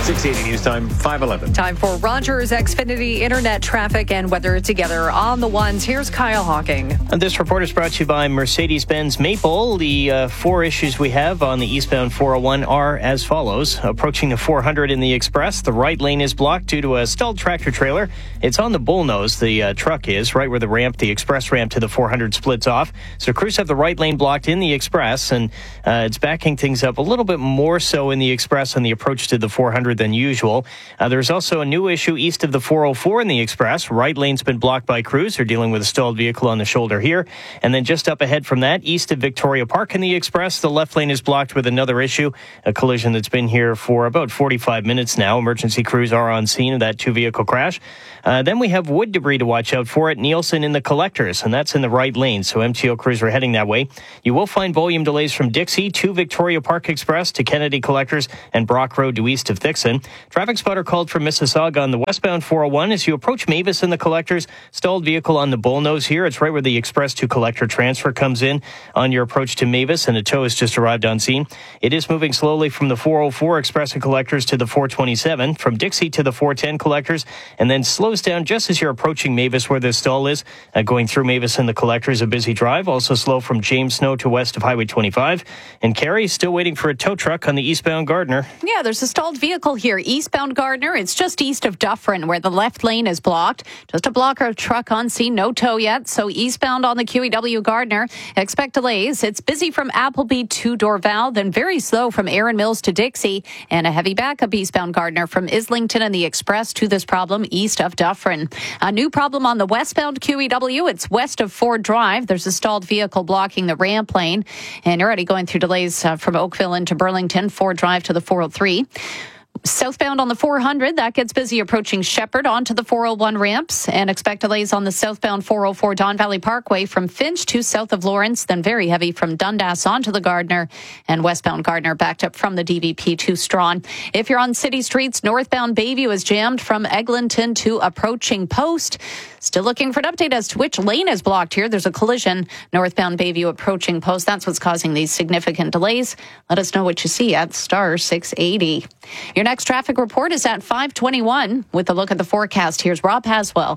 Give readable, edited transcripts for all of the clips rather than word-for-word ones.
680 News Time, 5:11. Time for Rogers Xfinity Internet traffic and weather together on the ones. Here's Kyle Hawking. And this report is brought to you by Mercedes-Benz Maple. The four issues we have on the eastbound 401 are as follows. Approaching the 400 in the express, the right lane is blocked due to a stalled tractor trailer. It's on the bullnose, the truck is, right where the express ramp to the 400 splits off. So crews have the right lane blocked in the express, and it's backing things up a little bit more so in the express on the approach to the 400 than usual. There's also a new issue east of the 404 in the express. Right lane's been blocked by crews. They're dealing with a stalled vehicle on the shoulder here. And then just up ahead from that, east of Victoria Park in the express, the left lane is blocked with another issue, a collision that's been here for about 45 minutes now. Emergency crews are on scene of that two-vehicle crash. Then we have wood debris to watch out for at Nielsen in the collectors, and that's in the right lane, so MTO crews are heading that way. You will find volume delays from Dixie to Victoria Park Express to Kennedy Collectors and Brock Road to east of Thixon. Traffic spotter called from Mississauga on the westbound 401 as you approach Mavis in the collectors. Stalled vehicle on the bullnose here. It's right where the express to collector transfer comes in on your approach to Mavis, and a tow has just arrived on scene. It is moving slowly from the 404 express and collectors to the 427, from Dixie to the 410 collectors, and then slows down just as you're approaching Mavis where this stall is. Going through Mavis and the collectors, a busy drive. Also slow from James Snow to west of Highway 25. And Carrie still waiting for a tow truck on the eastbound Gardner. Yeah, there's a stalled vehicle here, eastbound Gardner. It's just east of Dufferin where the left lane is blocked. Just a blocker truck on scene, no tow yet. So eastbound on the QEW Gardner, expect delays. It's busy from Appleby to Dorval, then very slow from Erin Mills to Dixie, and a heavy backup eastbound Gardner from Islington and the Express to this problem east of Dufferin. A new problem on the westbound QEW. It's west of Ford Drive. There's a stalled vehicle blocking the ramp lane, and you're already going through delays from Oakville into Burlington, Ford Drive to the 403. Southbound on the 400, that gets busy approaching Shepherd onto the 401 ramps, and expect delays on the southbound 404 Don Valley Parkway from Finch to south of Lawrence, then very heavy from Dundas onto the Gardner, and westbound Gardner backed up from the DVP to Strawn. If you're on city streets, northbound Bayview is jammed from Eglinton to approaching Post. Still looking for an update as to which lane is blocked here. There's a collision northbound Bayview approaching Post. That's what's causing these significant delays. Let us know what you see at star 680. Your next traffic report is at 5:21. With a look at the forecast, here's Rob Haswell.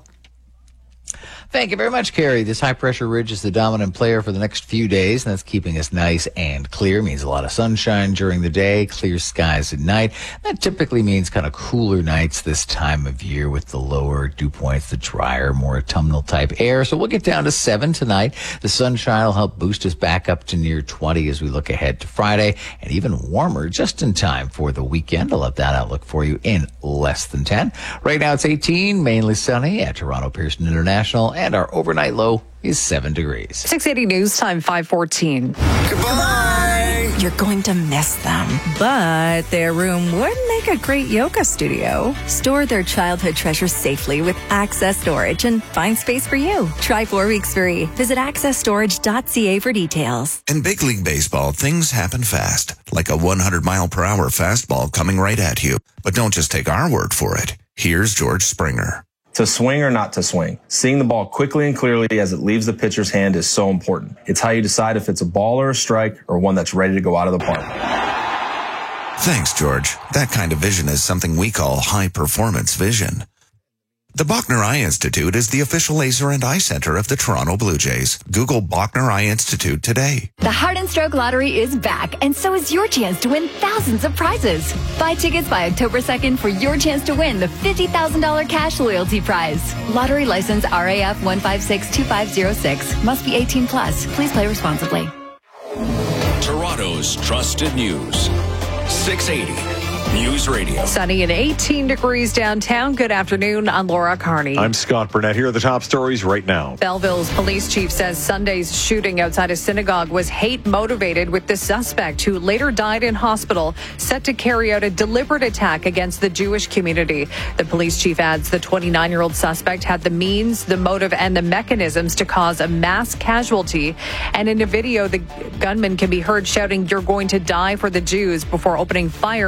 Thank you very much, Carrie. This high-pressure ridge is the dominant player for the next few days, and that's keeping us nice and clear. Means a lot of sunshine during the day, clear skies at night. That typically means kind of cooler nights this time of year with the lower dew points, the drier, more autumnal-type air. So we'll get down to 7 tonight. The sunshine will help boost us back up to near 20 as we look ahead to Friday, and even warmer just in time for the weekend. I'll have that outlook for you in less than 10. Right now it's 18, mainly sunny at Toronto Pearson International, and our overnight low is 7 degrees. 680 News Time, 5:14. Goodbye! You're going to miss them. But their room would make a great yoga studio. Store their childhood treasures safely with Access Storage and find space for you. Try 4 weeks free. Visit accessstorage.ca for details. In Big League Baseball, things happen fast, like a 100-mile-per-hour fastball coming right at you. But don't just take our word for it. Here's George Springer. To swing or not to swing, seeing the ball quickly and clearly as it leaves the pitcher's hand is so important. It's how you decide if it's a ball or a strike or one that's ready to go out of the park. Thanks, George. That kind of vision is something we call high-performance vision. The Bachner Eye Institute is the official laser and eye center of the Toronto Blue Jays. Google Bachner Eye Institute today. The Heart and Stroke Lottery is back, and so is your chance to win thousands of prizes. Buy tickets by October 2nd for your chance to win the $50,000 cash loyalty prize. Lottery license RAF 1562506. Must be 18 plus. Please play responsibly. Toronto's trusted news. 680 News Radio. Sunny and 18 degrees downtown. Good afternoon. I'm Laura Carney. I'm Scott Burnett. Here are the top stories right now. Belleville's police chief says Sunday's shooting outside a synagogue was hate-motivated, with the suspect, who later died in hospital, set to carry out a deliberate attack against the Jewish community. The police chief adds the 29-year-old suspect had the means, the motive, and the mechanisms to cause a mass casualty. And in a video, the gunman can be heard shouting, "You're going to die for the Jews," before opening fire on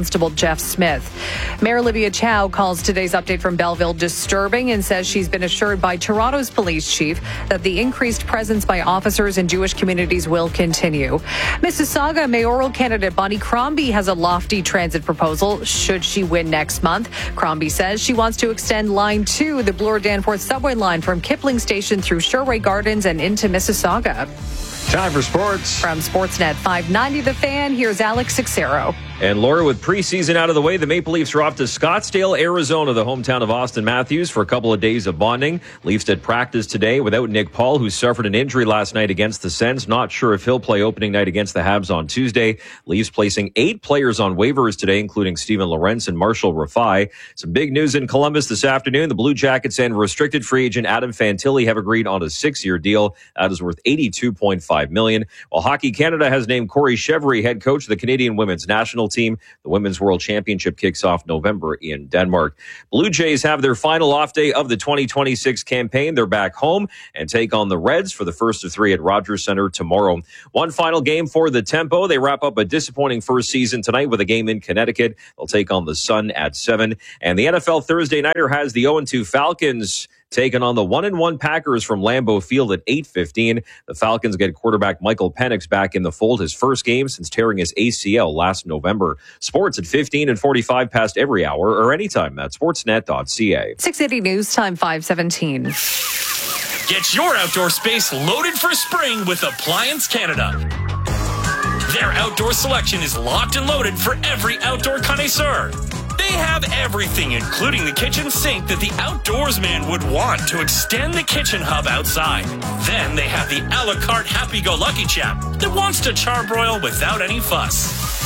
Constable Jeff Smith. Mayor Olivia Chow calls today's update from Belleville disturbing and says she's been assured by Toronto's police chief that the increased presence by officers in Jewish communities will continue. Mississauga mayoral candidate Bonnie Crombie has a lofty transit proposal should she win next month. Crombie says she wants to extend Line 2, the Bloor-Danforth subway line, from Kipling Station through Sherway Gardens and into Mississauga. Time for sports. From Sportsnet 590 The Fan, here's Alex Sixero. And Laura, with preseason out of the way, the Maple Leafs are off to Scottsdale, Arizona, the hometown of Austin Matthews, for a couple of days of bonding. Leafs did practice today without Nick Paul, who suffered an injury last night against the Sens. Not sure if he'll play opening night against the Habs on Tuesday. Leafs placing 8 players on waivers today, including Steven Lorentz and Marshall Rafai. Some big news in Columbus this afternoon. The Blue Jackets and restricted free agent Adam Fantilli have agreed on a 6-year deal. That is worth $82.5 million. While Hockey Canada has named Corey Chevry head coach of the Canadian women's national team. The Women's World Championship kicks off November in Denmark. Blue Jays have their final off day of the 2026 campaign. They're back home and take on the Reds for the first of 3 at Rogers Center tomorrow. One final game for the Tempo. They wrap up a disappointing first season tonight with a game in Connecticut. They'll take on the Sun at 7. And the NFL Thursday Nighter has the 0-2 Falcons taking on the 1-1 Packers from Lambeau Field at 8:15. The Falcons get quarterback Michael Penix back in the fold, his first game since tearing his ACL last November. Sports at 15 and 45 past every hour or anytime at sportsnet.ca. 680 News Time 517. Get your outdoor space loaded for spring with Appliance Canada. Their outdoor selection is locked and loaded for every outdoor connoisseur. They have everything, including the kitchen sink that the outdoorsman would want to extend the kitchen hub outside. Then they have the a la carte happy-go-lucky chap that wants to charbroil without any fuss.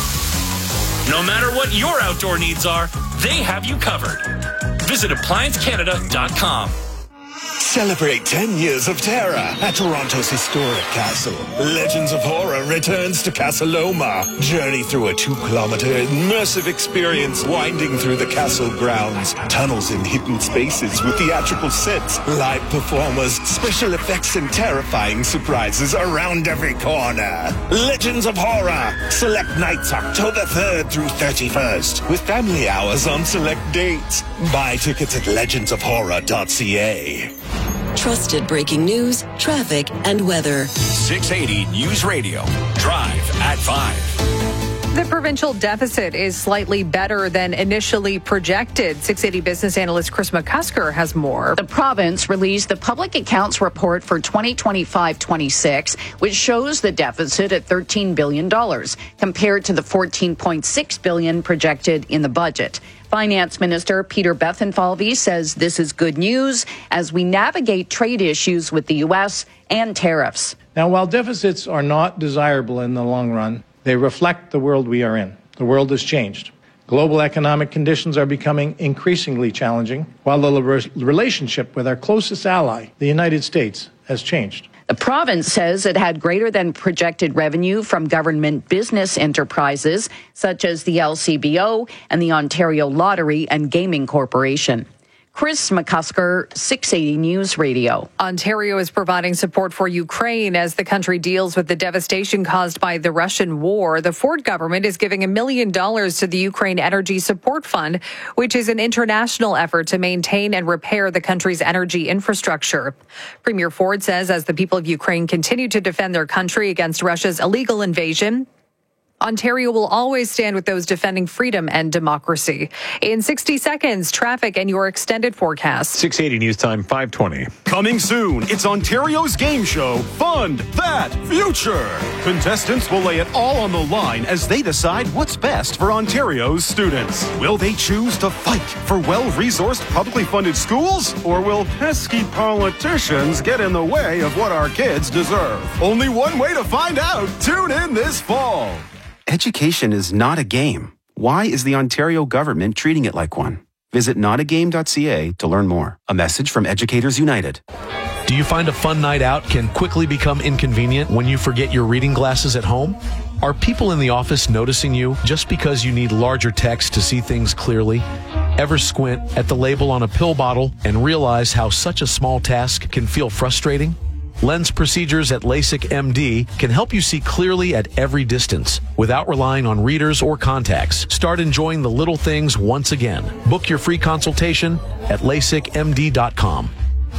No matter what your outdoor needs are, they have you covered. Visit ApplianceCanada.com. Celebrate 10 years of terror at Toronto's historic castle. Legends of Horror returns to Casa Loma. Journey through a 2-kilometer immersive experience winding through the castle grounds. Tunnels in hidden spaces with theatrical sets, live performers, special effects, and terrifying surprises around every corner. Legends of Horror. Select nights October 3rd through 31st with family hours on select dates. Buy tickets at legendsofhorror.ca. Trusted breaking news, traffic, and weather. 680 News Radio. Drive at 5. The provincial deficit is slightly better than initially projected. 680 business analyst Chris McCusker has more. The province released the Public Accounts Report for 2025-26, which shows the deficit at $13 billion compared to the $14.6 billion projected in the budget. Finance Minister Peter Bethlenfalvy says this is good news as we navigate trade issues with the U.S. and tariffs. Now, while deficits are not desirable in the long run, they reflect the world we are in. The world has changed. Global economic conditions are becoming increasingly challenging, while the relationship with our closest ally, the United States, has changed. The province says it had greater than projected revenue from government business enterprises, such as the LCBO and the Ontario Lottery and Gaming Corporation. Chris McCusker, 680 News Radio. Ontario is providing support for Ukraine as the country deals with the devastation caused by the Russian war. The Ford government is giving $1 million to the Ukraine Energy Support Fund, which is an international effort to maintain and repair the country's energy infrastructure. Premier Ford says as the people of Ukraine continue to defend their country against Russia's illegal invasion, Ontario will always stand with those defending freedom and democracy. In 60 seconds, traffic and your extended forecast. 680 News Time 520. Coming soon, it's Ontario's game show, Fund That Future. Contestants will lay it all on the line as they decide what's best for Ontario's students. Will they choose to fight for well-resourced, publicly funded schools? Or will pesky politicians get in the way of what our kids deserve? Only one way to find out. Tune in this fall. Education is not a game. Why is the Ontario government treating it like one? Visit notagame.ca to learn more. A message from Educators United. Do you find a fun night out can quickly become inconvenient when you forget your reading glasses at home? Are people in the office noticing you just because you need larger text to see things clearly? Ever squint at the label on a pill bottle and realize how such a small task can feel frustrating? Lens procedures at LASIK MD can help you see clearly at every distance without relying on readers or contacts. Start enjoying the little things once again. Book your free consultation at LASIKMD.com.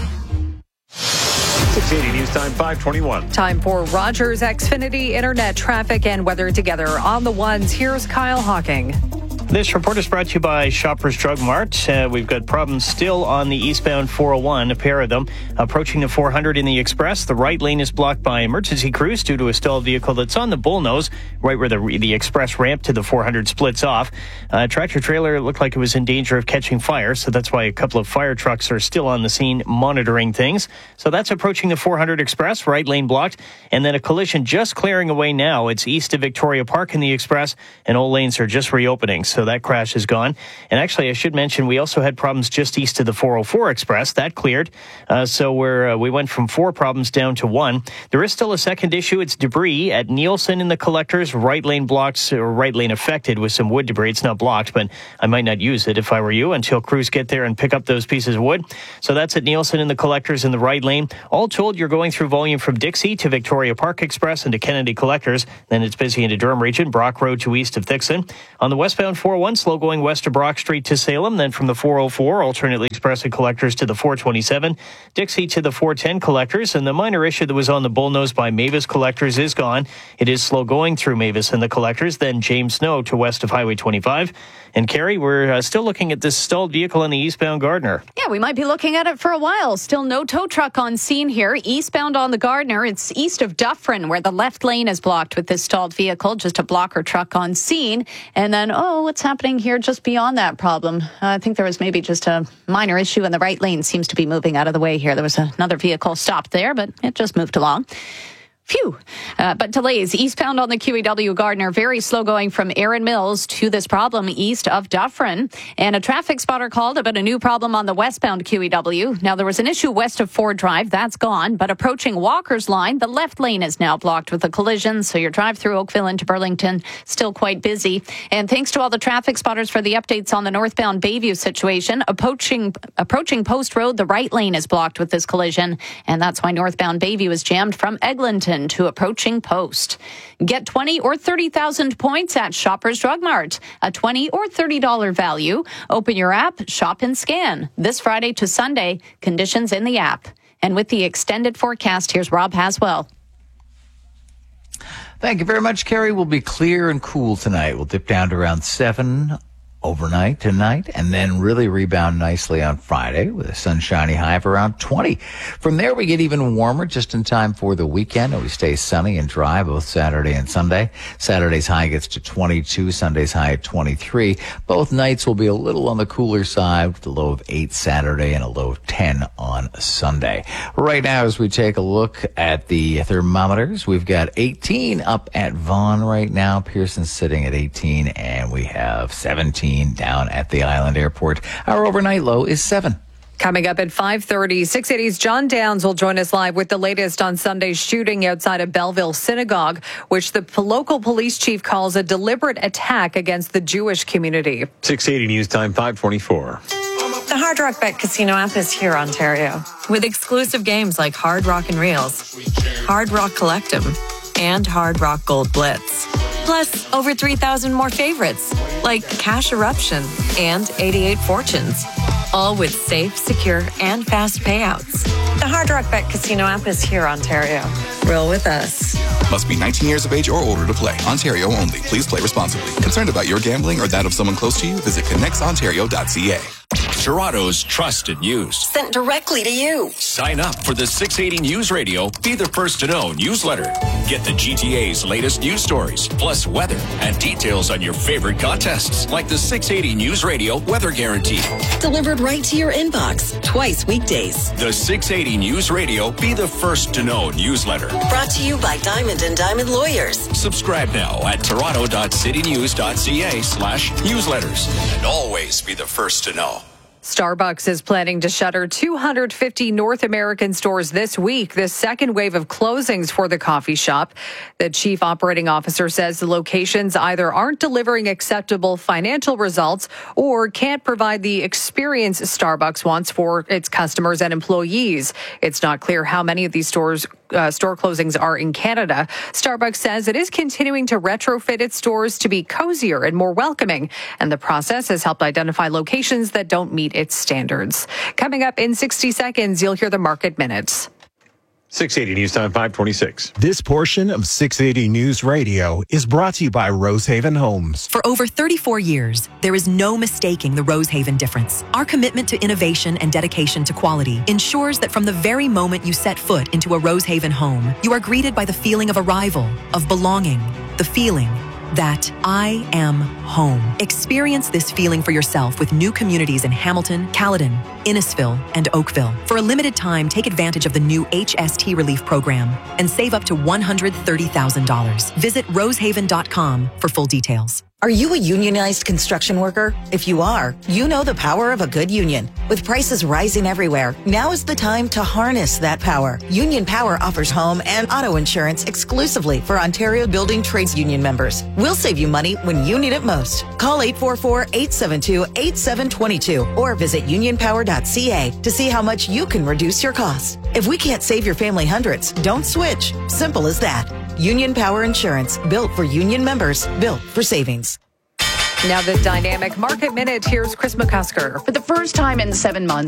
680 News Time 521. Time for Rogers Xfinity Internet traffic and weather together on the ones. Here's Kyle Hawking. This report is brought to you by Shoppers Drug Mart. We've got problems still on the eastbound 401, a pair of them. Approaching the 400 in the Express, the right lane is blocked by emergency crews due to a stalled vehicle that's on the bullnose, right where the Express ramp to the 400 splits off. Tractor trailer looked like it was in danger of catching fire, so that's why a couple of fire trucks are still on the scene monitoring things. So that's approaching the 400 Express, right lane blocked, and then a collision just clearing away now. It's east of Victoria Park in the Express, and all lanes are just reopening. So that crash is gone. And actually, I should mention, we also had problems just east of the 404 Express. That cleared. So we went from 4 problems down to 1. There is still a second issue. It's debris at Nielsen in the collectors. Right lane blocks, or right lane affected with some wood debris. It's not blocked, but I might not use it if I were you until crews get there and pick up those pieces of wood. So that's at Nielsen in the collectors in the right lane. All told, you're going through volume from Dixie to Victoria Park Express and to Kennedy Collectors. Then it's busy into Durham Region, Brock Road to east of Thixon. On the westbound 401, slow going west of Brock Street to Salem. Then from the 404, alternately Express and Collectors to the 427. Dixie to the 410 Collectors. And the minor issue that was on the bullnose by Mavis Collectors is gone. It is slow going through Mavis and the Collectors. Then James Snow to west of Highway 25. And Carrie, we're still looking at this stalled vehicle on the eastbound Gardner. Yeah, we might be looking at it for a while. Still no tow truck on scene here. Eastbound on the Gardner. It's east of Dufferin where the left lane is blocked with this stalled vehicle. Just a blocker truck on scene. And then, what's happening here just beyond that problem? I think there was maybe just a minor issue and the right lane seems to be moving out of the way here. There was another vehicle stopped there, but it just moved along. Phew. But delays eastbound on the QEW Gardner, very slow going from Erin Mills to this problem east of Dufferin. And a traffic spotter called about a new problem on the westbound QEW. Now, there was an issue west of Ford Drive. That's gone. But approaching Walker's Line, the left lane is now blocked with a collision. So your drive through Oakville into Burlington still quite busy. And thanks to all the traffic spotters for the updates on the northbound Bayview situation. Approaching Post Road, the right lane is blocked with this collision. And that's why northbound Bayview is jammed from Eglinton to approaching Post. Get 20 or 30,000 points at Shoppers Drug Mart. A $20 or $30 value. Open your app, shop and scan. This Friday to Sunday, conditions in the app. And with the extended forecast, here's Rob Haswell. Thank you very much, Carrie. We'll be clear and cool tonight. We'll dip down to around 7 overnight tonight and then really rebound nicely on Friday with a sunshiny high of around 20. From there, we get even warmer just in time for the weekend, and we stay sunny and dry both Saturday and Sunday. Saturday's high gets to 22, Sunday's high at 23. Both nights will be a little on the cooler side with a low of 8 Saturday and a low of 10 on Sunday. Right now, as we take a look at the thermometers, we've got 18 up at Vaughan right now. Pearson's sitting at 18, and we have 17 down at the Island Airport. Our overnight low is 7. Coming up at 5:30, 680's John Downs will join us live with the latest on Sunday's shooting outside of Belleville Synagogue, which the local police chief calls a deliberate attack against the Jewish community. 680 News Time 524. The Hard Rock Bet Casino app is here, Ontario, with exclusive games like Hard Rock and Reels, Hard Rock Collectum, and Hard Rock Gold Blitz. Plus, over 3,000 more favorites, like Cash Eruption and 88 Fortunes. All with safe, secure, and fast payouts. The Hard Rock Bet Casino app is here, Ontario. Roll with us. Must be 19 years of age or older to play. Ontario only. Please play responsibly. Concerned about your gambling or that of someone close to you? Visit connectsontario.ca. Toronto's trusted news. Sent directly to you. Sign up for the 680 News Radio Be the First to Know newsletter. Get the GTA's latest news stories, plus weather and details on your favorite contests, like the 680 News Radio Weather Guarantee. Delivered right to your inbox, twice weekdays. The 680 News Radio Be the First to Know newsletter. Brought to you by Diamond and Diamond Lawyers. Subscribe now at toronto.citynews.ca/newsletters. And always be the first to know. Starbucks is planning to shutter 250 North American stores this week, the second wave of closings for the coffee shop. The chief operating officer says the locations either aren't delivering acceptable financial results or can't provide the experience Starbucks wants for its customers and employees. It's not clear how many of these store closings are in Canada. Starbucks says it is continuing to retrofit its stores to be cozier and more welcoming, and the process has helped identify locations that don't meet its standards. Coming up in 60 seconds, you'll hear the market minutes. 680 News Time 526. This portion of 680 News Radio is brought to you by Rosehaven Homes. For over 34 years, there is no mistaking the Rosehaven difference. Our commitment to innovation and dedication to quality ensures that from the very moment you set foot into a Rosehaven home, you are greeted by the feeling of arrival, of belonging, the feeling that I am home. Experience this feeling for yourself with new communities in Hamilton, Caledon, Innisfil, and Oakville. For a limited time, take advantage of the new HST Relief Program and save up to $130,000. Visit rosehaven.com for full details. Are you a unionized construction worker? If you are, you know the power of a good union. With prices rising everywhere, now is the time to harness that power. Union Power offers home and auto insurance exclusively for Ontario Building Trades Union members. We'll save you money when you need it most. Call 844-872-8722 or visit unionpower.ca to see how much you can reduce your costs. If we can't save your family hundreds, don't switch. Simple as that. Union Power Insurance, built for union members, built for savings. Now the Dynamic Market Minute. Here's Chris McCusker. For the first time in 7 months,